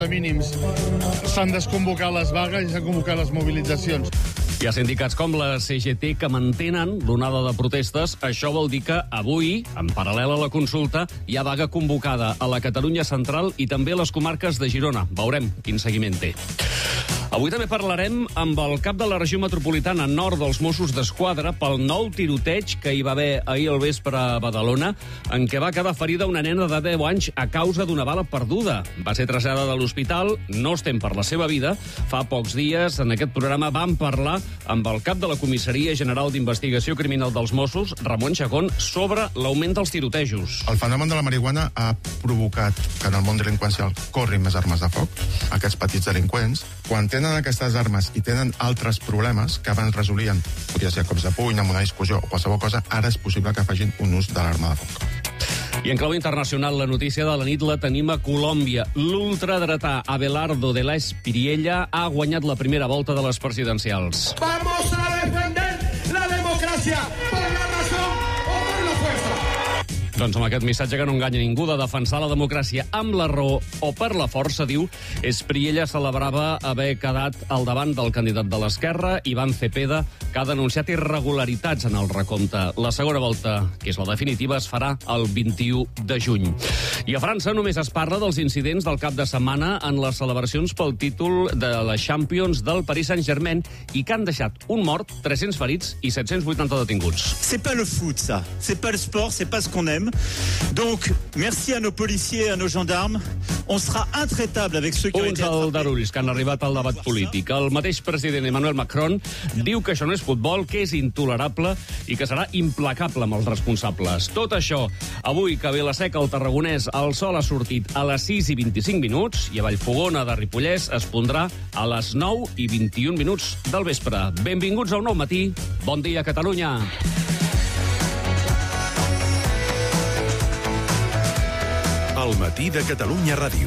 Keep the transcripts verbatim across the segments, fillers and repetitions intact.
mínims. S'han desconvocat les vagues i s'han convocat les mobilitzacions. Hi ha sindicats com la C G T que mantenen l'onada de protestes. Això vol dir que avui, en paral·lel a la consulta, hi ha vaga convocada a la Catalunya central i també a les comarques de Girona. Veurem quin seguiment té. Avui també parlarem amb el cap de la regió metropolitana nord dels Mossos d'Esquadra pel nou tiroteig que hi va haver ahir al vespre a Badalona, en què va quedar ferida una nena de deu anys a causa d'una bala perduda. Va ser traslladada a l'hospital, no estem per la seva vida. Fa pocs dies, en aquest programa, vam parlar amb el cap de la Comissaria General d'Investigació Criminal dels Mossos, Ramon Chacón, sobre l'augment dels tirotejos. El fenomen de la marihuana ha provocat que en el món delinqüencial corrin més armes de foc. Aquests petits delinqüents, quan tenen aquestes armes i tenen altres problemes que abans resolien, podria ser cops de puny, amb una discussió o qualsevol cosa, ara és possible que facin un ús de l'arma de foc. I en clau internacional, la notícia de la nit la tenim a Colòmbia. L'ultradretà Abelardo de la Espriella ha guanyat la primera volta de les presidencials. Vamos a defender la democracia por la razón o por la fuerza. Doncs amb aquest missatge que no enganya ningú de defensar la democràcia amb la raó o per la força, diu, Espriella celebrava haver quedat al davant del candidat de l'esquerra, Iván Cepeda, que ha denunciat irregularitats en el recompte. La segona volta, que és la definitiva, es farà el vint-i-u de juny. I a França només es parla dels incidents del cap de setmana en les celebracions pel títol de la Champions del Paris Saint-Germain i que han deixat un mort, tres-cents ferits i set-cents vuitanta detinguts. C'est pas le foot, ça. C'est pas le sport, c'est pas ce qu'on aime. Donc, merci à nos policiers et à nos gendarmes. On sera intraitable avec ceux qui ont été attrapés. Uns aldarulls que han arribat al debat polític. El mateix president Emmanuel Macron diu que això no és futbol, que és intolerable i que serà implacable amb els responsables. Tot això, avui que a Vila-seca, el Tarragonès, el sol ha sortit a les sis i vint-i-cinc minuts i a Vallfogona de Ripollès es pondrà a les nou i vint-i-un minuts del vespre. Benvinguts a un nou matí. Bon dia, Catalunya. El matí de Catalunya Ràdio.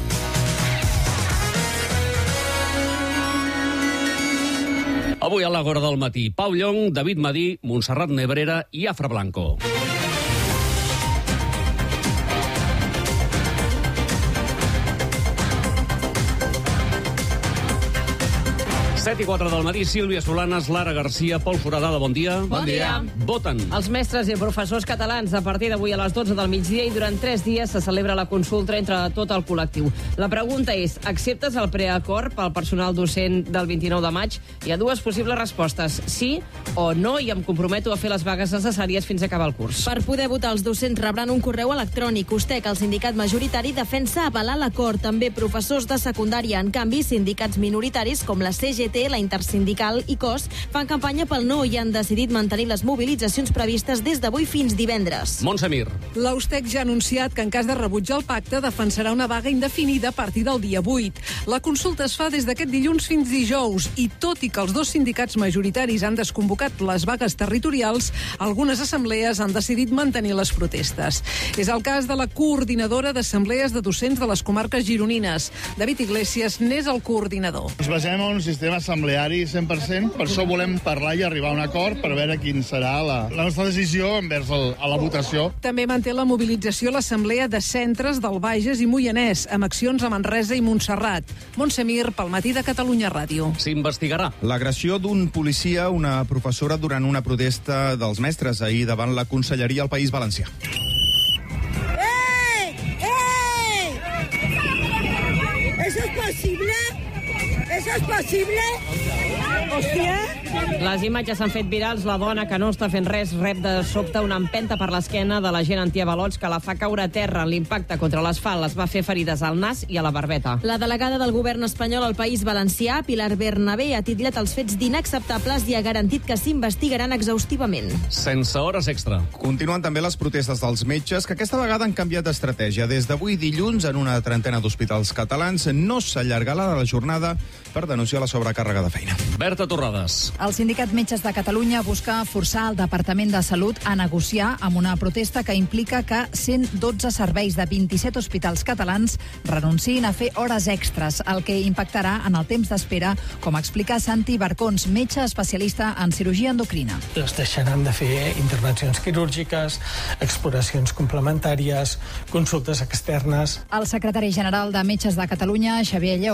Avui a l'Agora del matí, Pau Llong, David Madí, Montserrat Nebrera i Afra Blanco. set i quatre del matí, Sílvia Solanes, Lara Garcia, Pol Foradada, bon dia. Bon dia. Voten. Els mestres i professors catalans a partir d'avui a les dotze del migdia i durant tres dies se celebra la consulta entre tot el col·lectiu. La pregunta és, acceptes el preacord pel personal docent del vint-i-nou de maig? Hi ha dues possibles respostes, sí o no, i em comprometo a fer les vagues necessàries fins a acabar el curs. Per poder votar, els docents rebran un correu electrònic. Ustec, el sindicat majoritari, defensa avalar l'acord. També professors de secundària. En canvi, sindicats minoritaris com la C G T, la Intersindical i C O S fan campanya pel no i han decidit mantenir les mobilitzacions previstes des d'avui fins divendres. Montse Mir. La Ustec ja ha anunciat que en cas de rebuig al pacte defensarà una vaga indefinida a partir del dia vuit. La consulta es fa des d'aquest dilluns fins dijous i tot i que els dos sindicats majoritaris han desconvocat les vagues territorials, algunes assemblees han decidit mantenir les protestes. És el cas de la coordinadora d'assemblees de docents de les comarques gironines. David Iglesias n'és el coordinador. Ens basem en un sistema assembleari cent per cent, per això volem parlar i arribar a un acord per veure quin serà la, la nostra decisió envers el, a la votació. També manté la mobilització l'assemblea de centres del Bages i Moianès, amb accions a Manresa i Montserrat. Montse Mir, pel matí de Catalunya Ràdio. S'investigarà. L'agressió d'un policia a una professora durant una protesta dels mestres ahir davant la Conselleria al País Valencià. ¡Ey! ¡Ey! ¿Eso es posible? ¿Eso es posible? Hòstia! Les imatges s'han fet virals. La dona, que no està fent res, rep de sobte una empenta per l'esquena de l'agent antiavalots que la fa caure a terra. L'impacte contra l'asfalt les va fer ferides al nas i a la barbeta. La delegada del govern espanyol al País Valencià, Pilar Bernabé, ha titllat els fets d'inacceptables i ha garantit que s'investigaran exhaustivament. Sense hores extra. Continuen també les protestes dels metges, que aquesta vegada han canviat d'estratègia. Des d'avui dilluns, en una trentena d'hospitals catalans, no s'allargarà la jornada per denunciar la sobrecàrrega de feina. Berta Torrades. El Sindicat Metges de Catalunya busca forçar el Departament de Salut a negociar amb una protesta que implica que cent dotze serveis de vint-i-set hospitals catalans renunciïn a fer hores extres, el que impactarà en el temps d'espera, com explica Santi Barcons, metge especialista en cirurgia endocrina. Es deixaran de fer intervencions quirúrgiques, exploracions complementàries, consultes externes. El secretari general de Metges de Catalunya, Xavier Lleó,